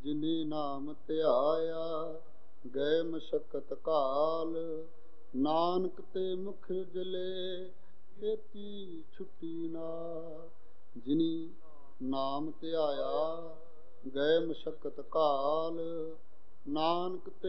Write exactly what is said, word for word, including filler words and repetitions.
ਜਿਨੇ ਨਾਮ ਧਿਆਇਆ ਗਏ ਮਸ਼ਕਤ ਕਾਲ। ਨਾਨਕ ਤੇ ਮੁਖ ਜਲੇ ਏਤੀ ਛੁੱਟੀ ਨਾਰ। ਜਿਨੀ ਨਾਮ ਧਿਆਇਆ ਗਏ ਮਸ਼ਕਤ ਕਾਲ। ਨਾਨਕ ਤੇ